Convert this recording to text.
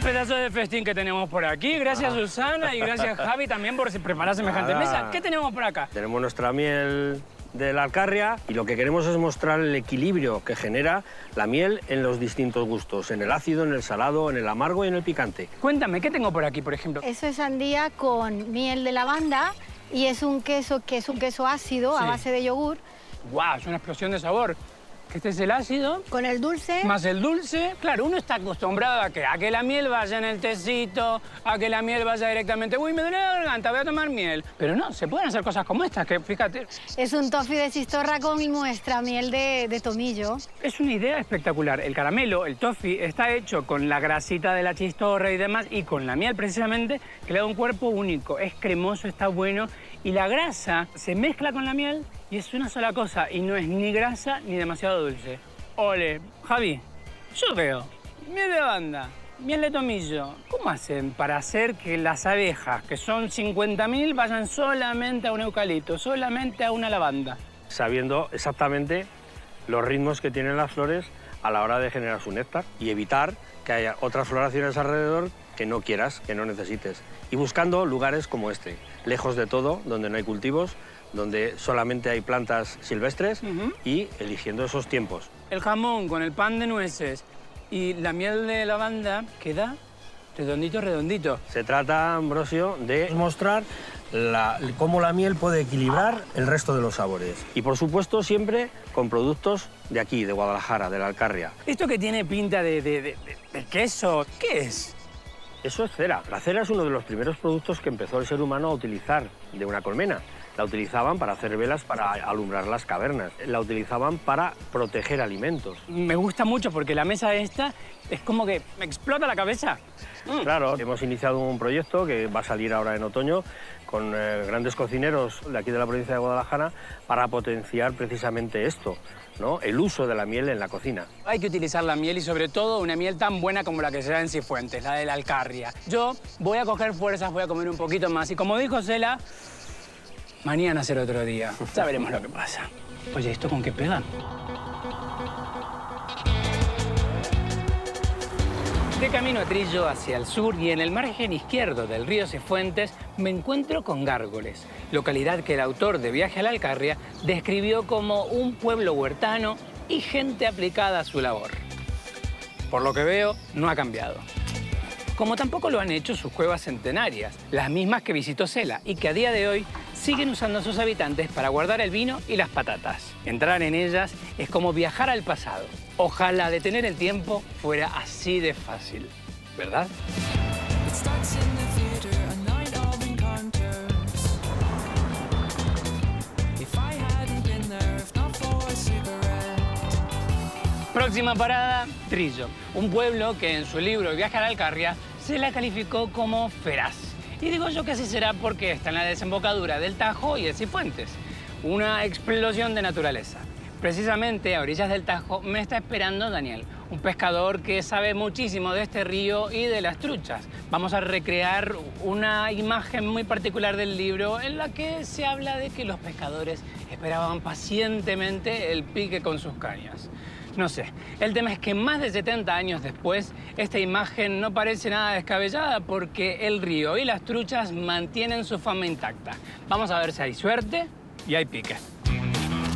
pedazo de festín que tenemos por aquí. Gracias, Susana, y gracias, Javi, también por preparar semejante mesa. ¿Qué tenemos por acá? Tenemos nuestra miel de la Alcarria y lo que queremos es mostrar el equilibrio que genera la miel en los distintos gustos, en el ácido, en el salado, en el amargo y en el picante. Cuéntame, ¿qué tengo por aquí, por ejemplo? Eso es sandía con miel de lavanda y es un queso que es un queso ácido a base de yogur. ¡Guau! Es una explosión de sabor. Este es el ácido. Con el dulce. Más el dulce. Claro, uno está acostumbrado a que la miel vaya en el tecito, a que la miel vaya directamente. Uy, me duele la garganta, voy a tomar miel. Pero no, se pueden hacer cosas como estas, que fíjate. Es un toffee de chistorra con nuestra miel de tomillo. Es una idea espectacular. El caramelo, el toffee, está hecho con la grasita de la chistorra y demás, y con la miel precisamente, que le da un cuerpo único. Es cremoso, está bueno, y la grasa se mezcla con la miel y es una sola cosa, y no es ni grasa ni demasiado dulce. Ole, Javi, yo veo miel de lavanda, miel de tomillo. ¿Cómo hacen para hacer que las abejas, que son 50.000, vayan solamente a un eucalipto, solamente a una lavanda? Sabiendo exactamente los ritmos que tienen las flores a la hora de generar su néctar y evitar que haya otras floraciones alrededor que no quieras, que no necesites. Y buscando lugares como este, lejos de todo, donde no hay cultivos, donde solamente hay plantas silvestres y eligiendo esos tiempos. El jamón con el pan de nueces y la miel de lavanda queda redondito, redondito. Se trata, Ambrosio, de mostrar cómo la miel puede equilibrar el resto de los sabores. Y, por supuesto, siempre con productos de aquí, de Guadalajara, de la Alcarria. Esto que tiene pinta de queso, ¿qué es? Eso es cera. La cera es uno de los primeros productos que empezó el ser humano a utilizar de una colmena. La utilizaban para hacer velas para alumbrar las cavernas. La utilizaban para proteger alimentos. Me gusta mucho porque la mesa esta es como que me explota la cabeza. Claro, hemos iniciado un proyecto que va a salir ahora en otoño con grandes cocineros de aquí de la provincia de Guadalajara para potenciar precisamente esto, ¿no? El uso de la miel en la cocina. Hay que utilizar la miel y sobre todo una miel tan buena como la que se da en Cifuentes, la de la Alcarria. Yo voy a coger fuerzas, voy a comer un poquito más y como dijo Cela, mañana será otro día. Ya veremos lo que pasa. Oye, ¿esto con qué pega? De camino a Trillo hacia el sur y en el margen izquierdo del río Cifuentes me encuentro con Gárgoles, localidad que el autor de Viaje a la Alcarria describió como un pueblo huertano y gente aplicada a su labor. Por lo que veo, no ha cambiado. Como tampoco lo han hecho sus cuevas centenarias, las mismas que visitó Cela y que a día de hoy siguen usando a sus habitantes para guardar el vino y las patatas. Entrar en ellas es como viajar al pasado. Ojalá detener el tiempo fuera así de fácil, ¿verdad? Próxima parada, Trillo, un pueblo que en su libro Viaje a la Alcarria se la calificó como feraz. Y digo yo que así será porque está en la desembocadura del Tajo y de Cifuentes, una explosión de naturaleza. Precisamente a orillas del Tajo me está esperando Daniel, un pescador que sabe muchísimo de este río y de las truchas. Vamos a recrear una imagen muy particular del libro en la que se habla de que los pescadores esperaban pacientemente el pique con sus cañas. No sé, el tema es que más de 70 años después, esta imagen no parece nada descabellada porque el río y las truchas mantienen su fama intacta. Vamos a ver si hay suerte y hay pique.